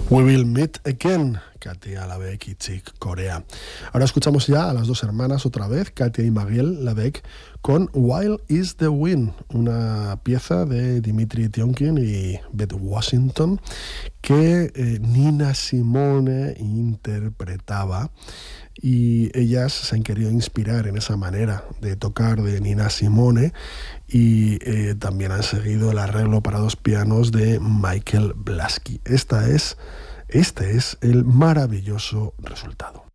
We Will Meet Again, Katia Labeck y Chick Corea. Ahora escuchamos ya a las dos hermanas otra vez, Katia y Marielle Labeck, con Wild is the Wind, una pieza de Dimitri Tiomkin y Beth Washington que Nina Simone interpretaba, y ellas se han querido inspirar en esa manera de tocar de Nina Simone, y también han seguido el arreglo para dos pianos de Michael Blasky. Este es el maravilloso resultado.